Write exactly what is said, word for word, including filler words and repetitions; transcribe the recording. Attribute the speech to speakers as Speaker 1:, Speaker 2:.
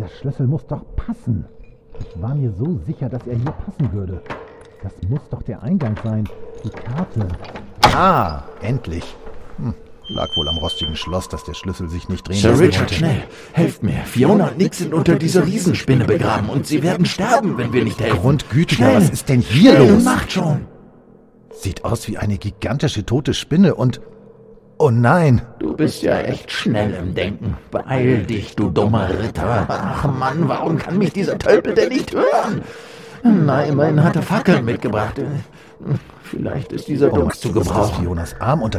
Speaker 1: Dieser Schlüssel muss doch passen. Ich war mir so sicher, dass er hier passen würde. Das muss doch der Eingang sein. Die Karte.
Speaker 2: Ah, endlich. Hm, lag wohl am rostigen Schloss, dass der Schlüssel sich nicht drehen
Speaker 3: Sir
Speaker 2: lassen
Speaker 3: Richard,
Speaker 2: wollte.
Speaker 3: schnell, helft mir. Fiona und Nick sind unter dieser Riesenspinne begraben und sie werden sterben, wenn wir nicht helfen.
Speaker 2: Grundgütiger,
Speaker 3: Schnell,
Speaker 2: was ist denn hier
Speaker 3: schnell,
Speaker 2: los?
Speaker 3: Macht schon.
Speaker 2: Sieht aus wie eine gigantische tote Spinne und... Oh nein!
Speaker 3: Du bist ja echt schnell im Denken. Beeil dich, du dummer Ritter. Ach Mann, warum kann mich dieser Tölpel denn nicht hören? Na, immerhin hat er Fackeln mitgebracht. Vielleicht ist dieser Dunst zu
Speaker 2: Ist das
Speaker 3: gebrauchen.
Speaker 2: Fionas Arm unter